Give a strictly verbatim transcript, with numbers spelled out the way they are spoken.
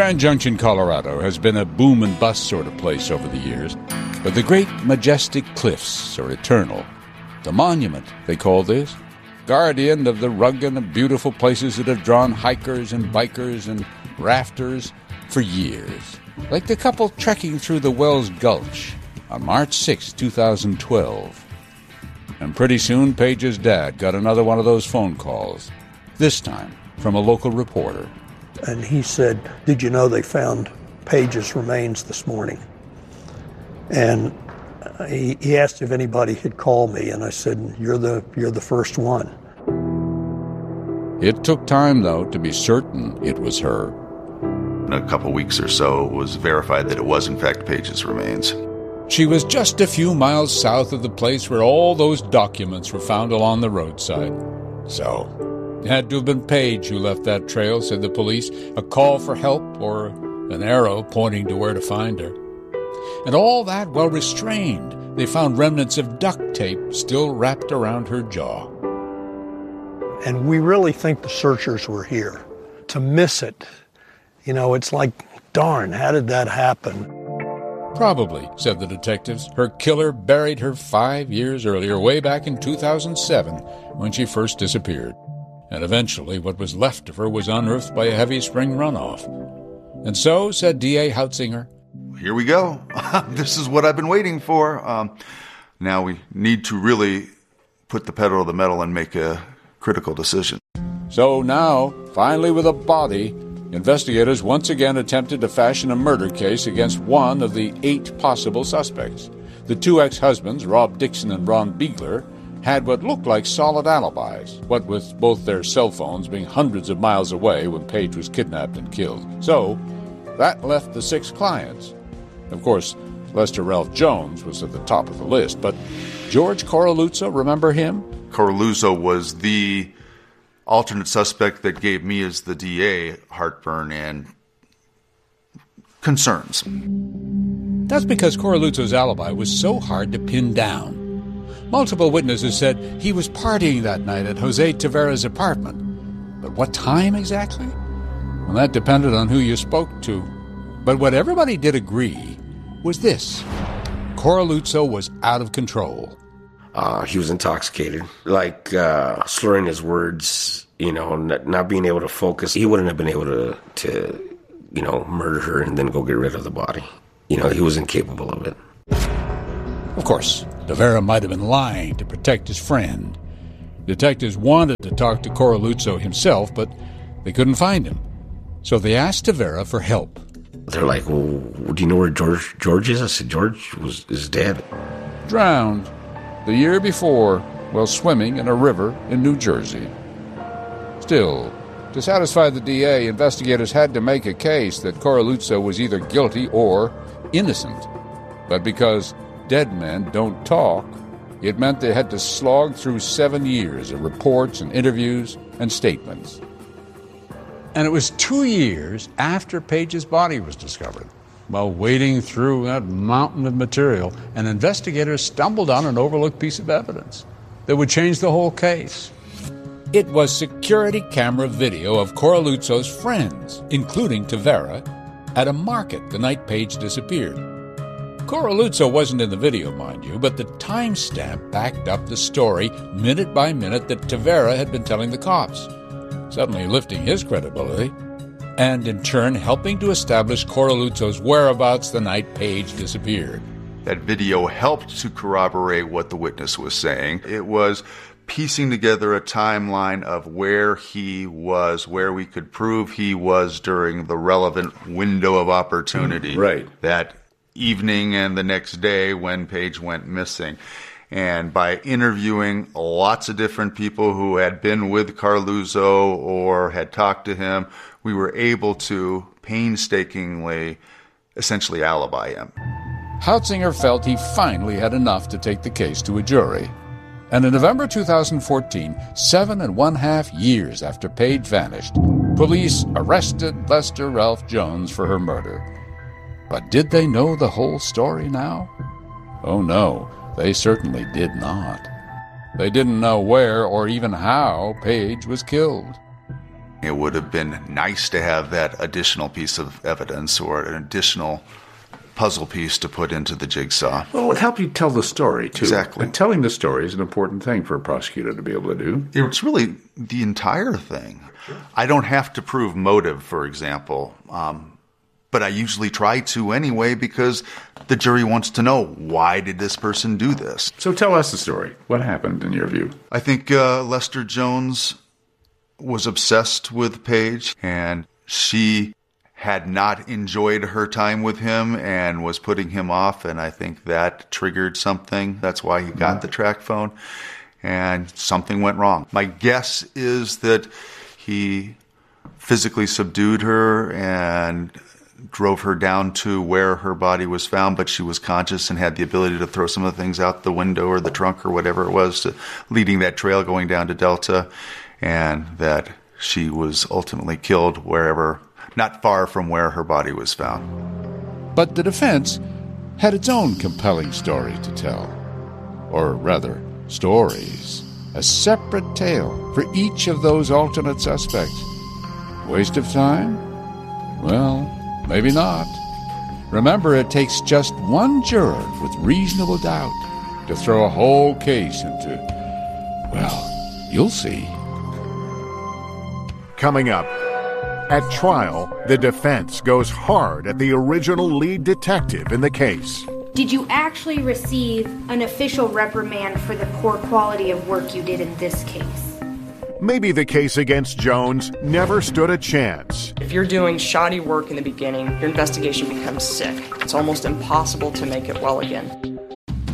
Grand Junction, Colorado has been a boom and bust sort of place over the years, but the great majestic cliffs are eternal. The monument, they call this, guardian of the rugged and beautiful places that have drawn hikers and bikers and rafters for years. Like the couple trekking through the Wells Gulch on March sixth, twenty twelve. And pretty soon, Page's dad got another one of those phone calls, this time from a local reporter. And he said, "Did you know they found Page's remains this morning?" And he, he asked if anybody had called me, and I said, you're the you're the first one. It took time, though, to be certain it was her. In a couple weeks or so, it was verified that it was, in fact, Page's remains. She was just a few miles south of the place where all those documents were found along the roadside. So, it had to have been Page who left that trail, said the police, a call for help or an arrow pointing to where to find her. And all that well restrained. They found remnants of duct tape still wrapped around her jaw. And we really think the searchers were here. To miss it, you know, it's like, darn, how did that happen? Probably, said the detectives. Her killer buried her five years earlier, way back in two thousand seven, when she first disappeared. And eventually what was left of her was unearthed by a heavy spring runoff. And so, said D A Hautzinger, here we go. This is what I've been waiting for. Um, now we need to really put the pedal to the metal and make a critical decision. So now, finally with a body, investigators once again attempted to fashion a murder case against one of the eight possible suspects. The two ex-husbands, Rob Dixon and Ron Beegler, had what looked like solid alibis, what with both their cell phones being hundreds of miles away when Page was kidnapped and killed. So, that left the six clients. Of course, Lester Ralph Jones was at the top of the list, but George Corraluzzo, remember him? Corraluzzo was the alternate suspect that gave me, as the D A, heartburn and concerns. That's because Corraluzzo's alibi was so hard to pin down. Multiple witnesses said he was partying that night at Jose Tavera's apartment. But what time exactly? Well, that depended on who you spoke to. But what everybody did agree was this. Corraluzzo was out of control. Uh, he was intoxicated, like uh, slurring his words, you know, not, not being able to focus. He wouldn't have been able to, to, you know, murder her and then go get rid of the body. You know, he was incapable of it. Of course, Tavera might have been lying to protect his friend. Detectives wanted to talk to Corraluzzo himself, but they couldn't find him. So they asked Tavera for help. They're like, well, do you know where George George is? I said, George was is dead. Drowned the year before while swimming in a river in New Jersey. Still, to satisfy the D A, investigators had to make a case that Corraluzzo was either guilty or innocent. But because dead men don't talk, it meant they had to slog through seven years of reports and interviews and statements. And it was two years after Page's body was discovered. While wading through that mountain of material, and investigators stumbled on an overlooked piece of evidence that would change the whole case. It was security camera video of Corraluzzo's friends, including Tavera, at a market the night Page disappeared. Corraluzzo wasn't in the video, mind you, but the timestamp backed up the story minute by minute that Tavera had been telling the cops, suddenly lifting his credibility, and in turn helping to establish Corraluzzo's whereabouts the night Page disappeared. That video helped to corroborate what the witness was saying. It was piecing together a timeline of where he was, where we could prove he was during the relevant window of opportunity. Right. That evening and the next day when Page went missing. And by interviewing lots of different people who had been with Corraluzzo or had talked to him, we were able to painstakingly essentially alibi him. Hautzinger felt he finally had enough to take the case to a jury. And in November two thousand fourteen, seven and one half years after Page vanished, police arrested Lester Ralph Jones for her murder. But did they know the whole story now? Oh no, they certainly did not. They didn't know where or even how Page was killed. It would have been nice to have that additional piece of evidence or an additional puzzle piece to put into the jigsaw. Well, it would help you tell the story, too. Exactly. And telling the story is an important thing for a prosecutor to be able to do. It's really the entire thing. I don't have to prove motive, for example, um, but I usually try to anyway because the jury wants to know, why did this person do this? So tell us the story. What happened in your view? I think uh, Lester Jones was obsessed with Paige, and she had not enjoyed her time with him and was putting him off, and I think that triggered something. That's why he got mm-hmm. the track phone, and something went wrong. My guess is that he physically subdued her and drove her down to where her body was found, but she was conscious and had the ability to throw some of the things out the window or the trunk or whatever it was, to, leading that trail going down to Delta, and that she was ultimately killed wherever, not far from where her body was found. But the defense had its own compelling story to tell. Or rather, stories. A separate tale for each of those alternate suspects. Waste of time? Well, maybe not. Remember, it takes just one juror with reasonable doubt to throw a whole case into, well, you'll see. Coming up, at trial, the defense goes hard at the original lead detective in the case. Did you actually receive an official reprimand for the poor quality of work you did in this case? Maybe the case against Jones never stood a chance. If you're doing shoddy work in the beginning, your investigation becomes sick. It's almost impossible to make it well again.